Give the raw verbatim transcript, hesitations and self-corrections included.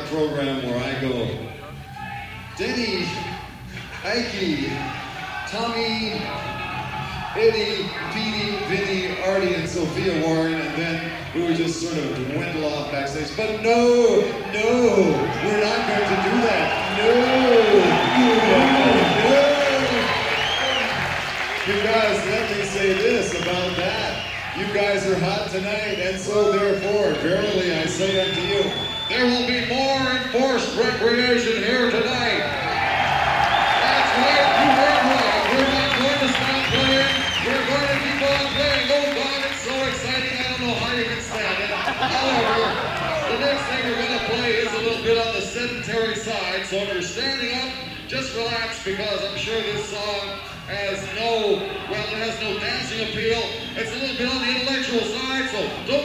program where I go, Denny, Ike, Tommy, Eddie, Petey, Vinny, Artie, and Sophia Warren, and then we would just sort of dwindle off backstage. But no, no, we're not going to do that. No, no, no. Because let me say this about that. You guys are hot tonight, and so therefore, verily I say unto you, there will be more enforced recreation here tonight. That's right, you heard right. We're not going to stop playing. We're going to keep on playing. Oh God, it's so exciting, I don't know how you can stand it. However, the next thing we're going to play is a little bit on the sedentary side, so if you're standing up, just relax, because I'm sure this song has no, well, it has no dancing appeal. It's a little bit on the intellectual side, so don't